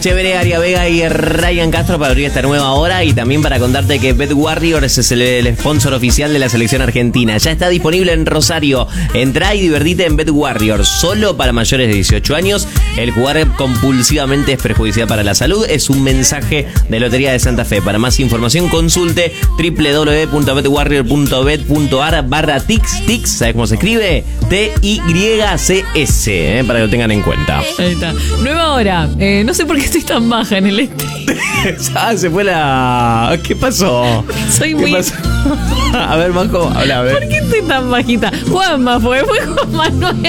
Echeverría, Aria Vega y Ryan Castro para abrir esta nueva hora y también para contarte que Bet Warriors es el sponsor oficial de la selección argentina. Ya está disponible en Rosario. Entrá y divertite en Bet Warriors, solo para mayores de 18 años. El jugar compulsivamente es perjudicial para la salud. Es un mensaje de Lotería de Santa Fe. Para más información consulte www.betwarrior.bet.ar/tix. ¿Sabes cómo se escribe? TYCS, para que lo tengan en cuenta. Ahí está. Nueva hora. No sé por qué estoy tan baja en el Se fue la... ¿Qué pasó? Soy ¿Qué muy... pasó? A ver, Majo, habla, a ver. ¿Por qué estoy tan bajita? Juanma fue Juan Manuel.